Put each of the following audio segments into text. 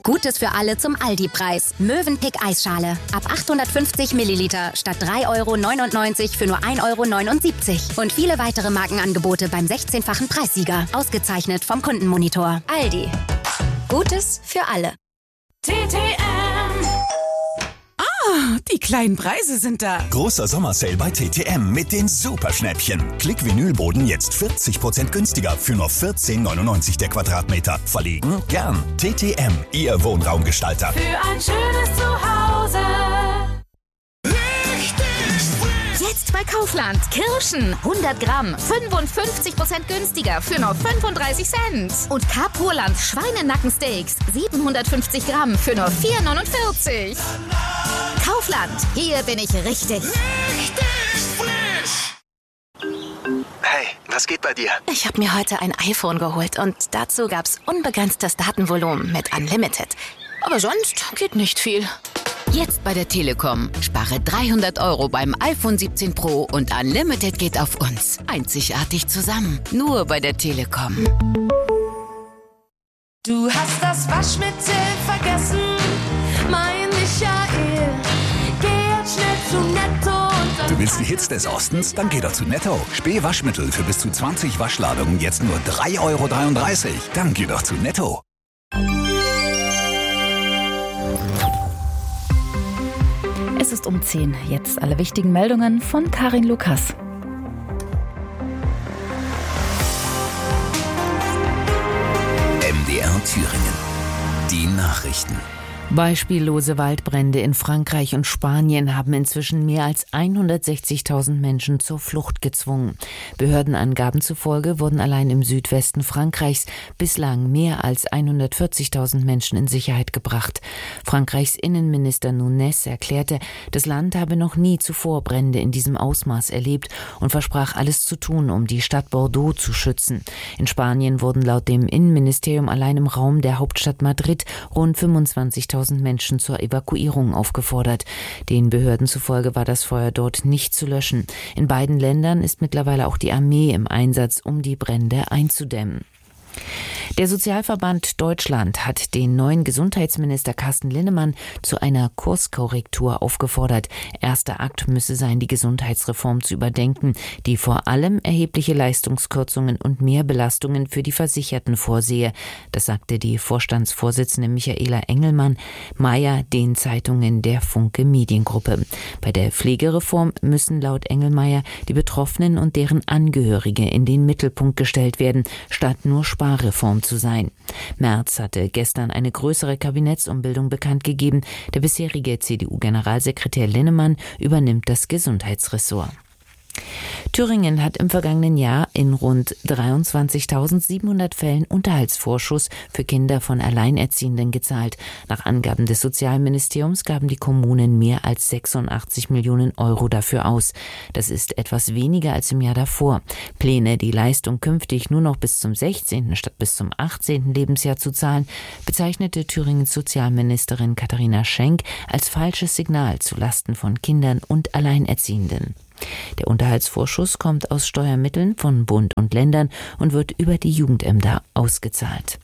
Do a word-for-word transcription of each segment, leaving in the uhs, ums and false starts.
Gutes für alle zum Aldi-Preis. Mövenpick Eisschale. Ab achthundertfünfzig Milliliter statt drei Euro neunundneunzig für nur ein Euro neunundsiebzig. Und viele weitere Markenangebote beim sechzehnfachen Preissieger. Ausgezeichnet vom Kundenmonitor. Aldi. Gutes für alle. T T M. Ah, die kleinen Preise sind da. Großer Sommersale bei T T M mit den Superschnäppchen. Klick-Vinylboden jetzt vierzig Prozent günstiger für nur vierzehn neunundneunzig der Quadratmeter. Verlegen? Gern. T T M, Ihr Wohnraumgestalter. Für ein schönes Zuhause. Jetzt bei Kaufland. Kirschen. hundert Gramm. fünfundfünfzig Prozent günstiger für nur fünfunddreißig Cent. Und Carpurland Schweinenackensteaks. siebenhundertfünfzig Gramm für nur vier neunundvierzig. Kaufland. Hier bin ich richtig. Richtig frisch. Hey, was geht bei dir? Ich habe mir heute ein iPhone geholt und dazu gab's unbegrenztes Datenvolumen mit Unlimited. Aber sonst geht nicht viel. Jetzt bei der Telekom. Spare dreihundert Euro beim iPhone siebzehn Pro und Unlimited geht auf uns. Einzigartig zusammen. Nur bei der Telekom. Du hast das Waschmittel vergessen, mein Michael. Geh jetzt schnell zu Netto und dann... Du willst die Hits des Ostens? Dann geh doch zu Netto. Spee Waschmittel für bis zu zwanzig Waschladungen jetzt nur drei Euro dreiunddreißig. Dann geh doch zu Netto. Es ist um zehn. Jetzt alle wichtigen Meldungen von Karin Lukas. M D R Thüringen. Die Nachrichten. Beispiellose Waldbrände in Frankreich und Spanien haben inzwischen mehr als hundertsechzigtausend Menschen zur Flucht gezwungen. Behördenangaben zufolge wurden allein im Südwesten Frankreichs bislang mehr als hundertvierzigtausend Menschen in Sicherheit gebracht. Frankreichs Innenminister Nunez erklärte, das Land habe noch nie zuvor Brände in diesem Ausmaß erlebt und versprach, alles zu tun, um die Stadt Bordeaux zu schützen. In Spanien wurden laut dem Innenministerium allein im Raum der Hauptstadt Madrid rund fünfundzwanzigtausend Menschen zur Evakuierung aufgefordert. Den Behörden zufolge war das Feuer dort nicht zu löschen. In beiden Ländern ist mittlerweile auch die Armee im Einsatz, um die Brände einzudämmen. Der Sozialverband Deutschland hat den neuen Gesundheitsminister Carsten Linnemann zu einer Kurskorrektur aufgefordert. Erster Akt müsse sein, die Gesundheitsreform zu überdenken, die vor allem erhebliche Leistungskürzungen und Mehrbelastungen für die Versicherten vorsehe. Das sagte die Vorstandsvorsitzende Michaela Engelmann-Meyer den Zeitungen der Funke Mediengruppe. Bei der Pflegereform müssen laut Engelmeier die Betroffenen und deren Angehörige in den Mittelpunkt gestellt werden, statt nur Sparreform zu sein. Merz hatte gestern eine größere Kabinettsumbildung bekannt gegeben. Der bisherige C D U-Generalsekretär Linnemann übernimmt das Gesundheitsressort. Thüringen hat im vergangenen Jahr in rund dreiundzwanzigtausendsiebenhundert Fällen Unterhaltsvorschuss für Kinder von Alleinerziehenden gezahlt. Nach Angaben des Sozialministeriums gaben die Kommunen mehr als sechsundachtzig Millionen Euro dafür aus. Das ist etwas weniger als im Jahr davor. Pläne, die Leistung künftig nur noch bis zum sechzehnten statt bis zum achtzehnten Lebensjahr zu zahlen, bezeichnete Thüringens Sozialministerin Katharina Schenk als falsches Signal zulasten von Kindern und Alleinerziehenden. Der Unterhaltsvorschuss kommt aus Steuermitteln von Bund und Ländern und wird über die Jugendämter ausgezahlt.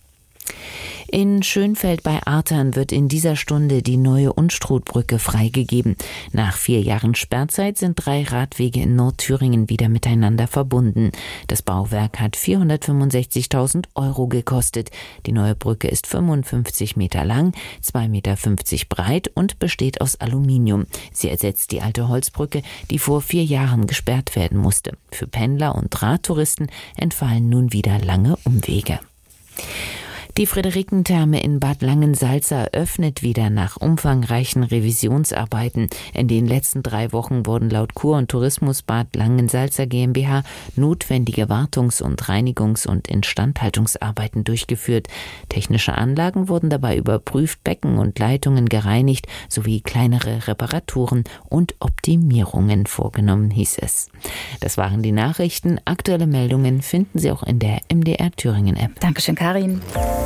In Schönfeld bei Artern wird in dieser Stunde die neue Unstrutbrücke freigegeben. Nach vier Jahren Sperrzeit sind drei Radwege in Nordthüringen wieder miteinander verbunden. Das Bauwerk hat vierhundertfünfundsechzigtausend Euro gekostet. Die neue Brücke ist fünfundfünfzig Meter lang, zwei Meter fünfzig breit und besteht aus Aluminium. Sie ersetzt die alte Holzbrücke, die vor vier Jahren gesperrt werden musste. Für Pendler und Radtouristen entfallen nun wieder lange Umwege. Die Friederikentherme in Bad Langensalza öffnet wieder nach umfangreichen Revisionsarbeiten. In den letzten drei Wochen wurden laut Kur- und Tourismus Bad Langensalza GmbH notwendige Wartungs- und Reinigungs- und Instandhaltungsarbeiten durchgeführt. Technische Anlagen wurden dabei überprüft, Becken und Leitungen gereinigt sowie kleinere Reparaturen und Optimierungen vorgenommen, hieß es. Das waren die Nachrichten. Aktuelle Meldungen finden Sie auch in der M D R Thüringen App. Dankeschön, Karin.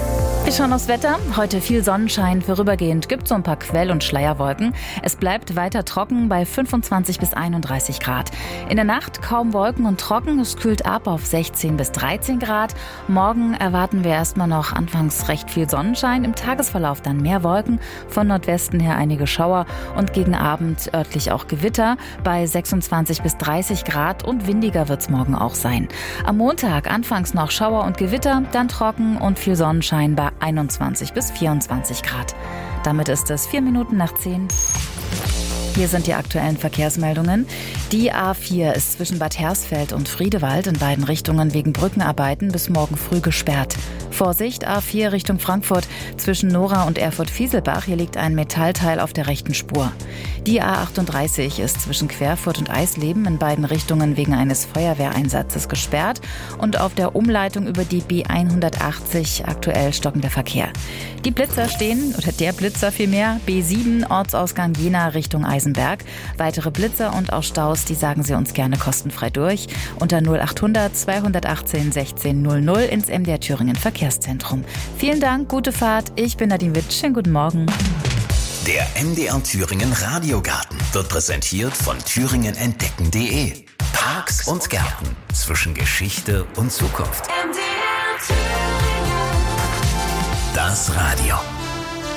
Wir schauen aufs Wetter. Heute viel Sonnenschein, vorübergehend gibt es so ein paar Quell- und Schleierwolken. Es bleibt weiter trocken bei fünfundzwanzig bis einunddreißig Grad. In der Nacht kaum Wolken und trocken. Es kühlt ab auf sechzehn bis dreizehn Grad. Morgen erwarten wir erstmal noch anfangs recht viel Sonnenschein. Im Tagesverlauf dann mehr Wolken. Von Nordwesten her einige Schauer und gegen Abend örtlich auch Gewitter bei sechsundzwanzig bis dreißig Grad und windiger wird es morgen auch sein. Am Montag anfangs noch Schauer und Gewitter, dann trocken und viel Sonnenschein bei einundzwanzig bis vierundzwanzig Grad. Damit ist es vier Minuten nach zehn. Hier sind die aktuellen Verkehrsmeldungen. Die A vier ist zwischen Bad Hersfeld und Friedewald in beiden Richtungen wegen Brückenarbeiten bis morgen früh gesperrt. Vorsicht, A vier Richtung Frankfurt zwischen Nora und Erfurt-Fieselbach. Hier liegt ein Metallteil auf der rechten Spur. Die A achtunddreißig ist zwischen Querfurt und Eisleben in beiden Richtungen wegen eines Feuerwehreinsatzes gesperrt. Und auf der Umleitung über die B hundertachtzig aktuell stockender Verkehr. Die Blitzer stehen, oder der Blitzer vielmehr, B sieben, Ortsausgang Jena Richtung Eisenberg. Weitere Blitzer und auch Staus, die sagen Sie uns gerne kostenfrei durch. Unter null achthundert zweihundertachtzehn sechzehn null null ins M D R Thüringen Verkehrszentrum. Vielen Dank, gute Fahrt. Ich bin Nadine Witt. Schönen guten Morgen. Der M D R Thüringen Radiogarten wird präsentiert von thüringen entdecken punkt de. Parks und Gärten zwischen Geschichte und Zukunft. M D R Thüringen. Das Radio.